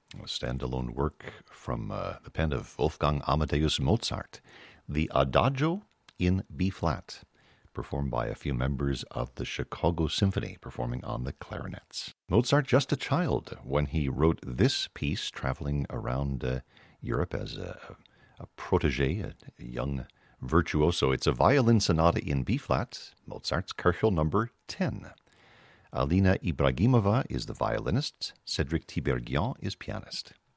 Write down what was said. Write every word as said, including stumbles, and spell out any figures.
A standalone work from uh, the pen of Wolfgang Amadeus Mozart, the Adagio in B-flat, performed by a few members of the Chicago Symphony, performing on the clarinets. Mozart, just a child when he wrote this piece, traveling around uh, Europe as a, a protege, a, a young virtuoso. It's a violin sonata in B-flat, Mozart's Köchel number ten. Alina Ibragimova is the violinist. Cedric Tiberghien is pianist.